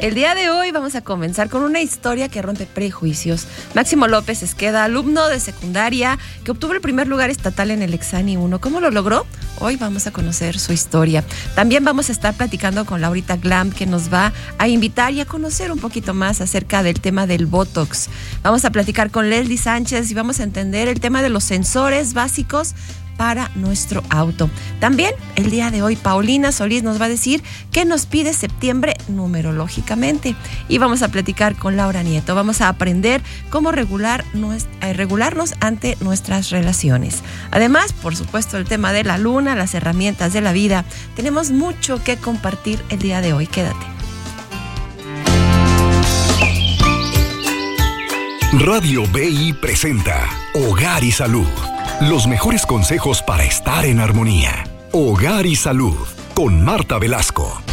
El día de hoy vamos a comenzar con una historia que rompe prejuicios. Máximo López Esqueda, alumno de secundaria que obtuvo el primer lugar estatal en el Exani 1. ¿Cómo lo logró? Hoy vamos a conocer su historia. También vamos a estar platicando con Laurita Glam, que nos va a invitar y a conocer un poquito más acerca del tema del Botox. Vamos a platicar con Leslie Sánchez y vamos a entender el tema de los sensores básicos para nuestro auto. También el día de hoy Paulina Solís nos va a decir qué nos pide septiembre numerológicamente, y vamos a platicar con Laura Nieto. Vamos a aprender cómo regularnos ante nuestras relaciones. Además, por supuesto, el tema de la luna, las herramientas de la vida. Tenemos mucho que compartir el día de hoy. Quédate. Radio BI presenta Hogar y Salud. Los mejores consejos para estar en armonía. Hogar y Salud, con Marta Velasco.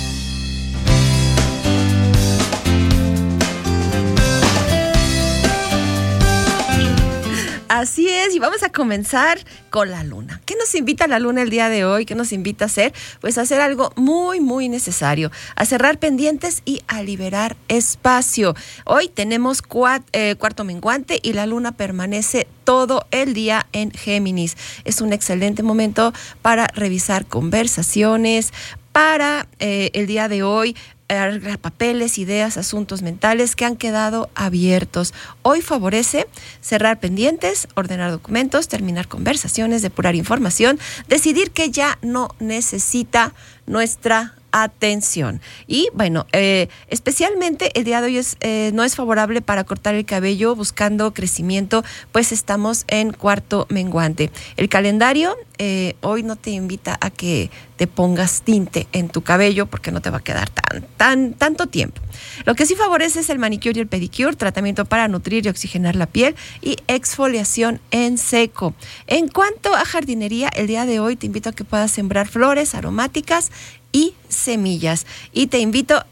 Así es, y vamos a comenzar con la luna. ¿Qué nos invita la luna el día de hoy? ¿Qué nos invita a hacer? Pues a hacer algo muy, muy necesario, a cerrar pendientes y a liberar espacio. Hoy tenemos cuarto menguante y la luna permanece todo el día en Géminis. Es un excelente momento para revisar conversaciones, para el día de hoy arreglar papeles, ideas, asuntos mentales que han quedado abiertos. Hoy favorece cerrar pendientes, ordenar documentos, terminar conversaciones, depurar información, decidir que ya no necesita nuestra atención. Y bueno, especialmente el día de hoy no es favorable para cortar el cabello buscando crecimiento, pues estamos en cuarto menguante. El calendario hoy no te invita a que te pongas tinte en tu cabello porque no te va a quedar tanto tiempo. Lo que sí favorece es el manicure y el pedicure, tratamiento para nutrir y oxigenar la piel y exfoliación en seco. En cuanto a jardinería, el día de hoy te invito a que puedas sembrar flores aromáticas y semillas, y te invito